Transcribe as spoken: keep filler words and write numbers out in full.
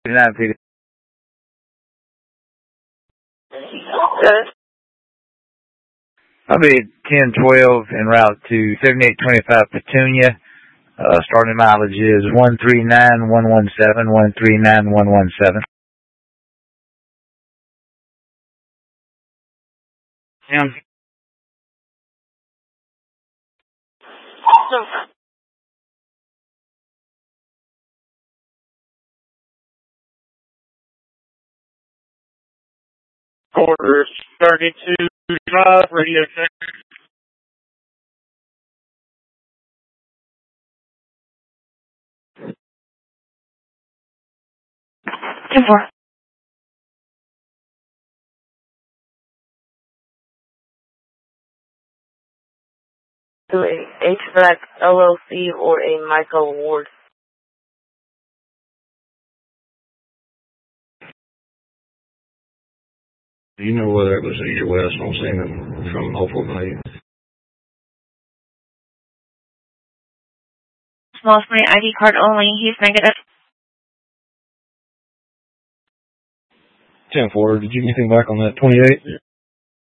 nine feet. Good. I'll be at ten twelve en route to seventy-eight twenty-five Petunia. Uh, starting mileage is one three nine one one seven, one three nine one one seven. Yeah. Quarter thirty-two drive, radio check. Two four. To a H V A C L L C or a Michael Ward. Do you know whether it was east or west on Seaman from Hopeful Bay? Small screen I D card only. He's negative. ten four, did you get anything back on that twenty-eight?